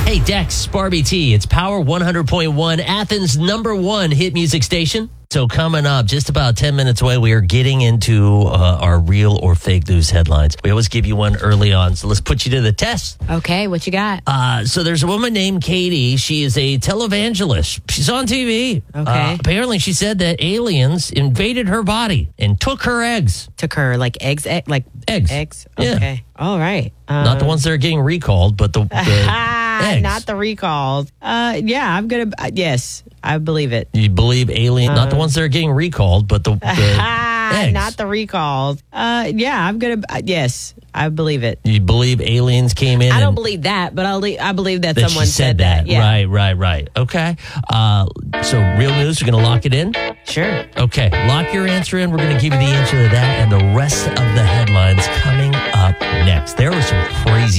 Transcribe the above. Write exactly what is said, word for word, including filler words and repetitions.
Hey, Dex, Barbie T. It's Power one hundred point one, Athens' number one hit music station. So coming up, just about ten minutes away, we are getting into uh, our real or fake news headlines. We always give you one early on, so let's put you to the test. Okay, what you got? Uh, so there's a woman named Katie. She is a televangelist. She's on T V. Okay. Uh, apparently, she said that aliens invaded her body and took her eggs. Took her like eggs, egg, like Eggs. Eggs. Yeah. Okay. All right. Um, Not the ones that are getting recalled, but the, the eggs. Not the recalled. Uh, yeah, I'm gonna. Uh, yes, I believe it. You believe alien, not the ones that are getting recalled, but the, the eggs. Not the recalled. Uh, yeah, I'm gonna. Uh, yes, I believe it. You believe aliens came in? I don't and believe that, but I'll. I believe that, that someone she said that. Yeah. Right, right, right. Okay. Uh, so real news. We're gonna lock it in. Sure. Okay. Lock your answer in. We're gonna give you the answer to that and the rest of the headlines coming up next. There was some crazy